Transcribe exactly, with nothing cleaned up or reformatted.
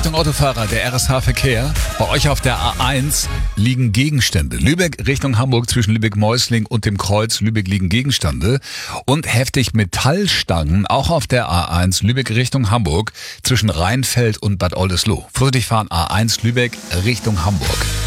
Achtung Autofahrer, der R S H-Verkehr. Bei euch auf der A eins liegen Gegenstände. Lübeck Richtung Hamburg zwischen Lübeck-Meusling und dem Kreuz Lübeck liegen Gegenstände. Und heftig Metallstangen auch auf der A eins Lübeck Richtung Hamburg zwischen Rheinfeld und Bad Oldesloe. Vorsichtig fahren A eins Lübeck Richtung Hamburg.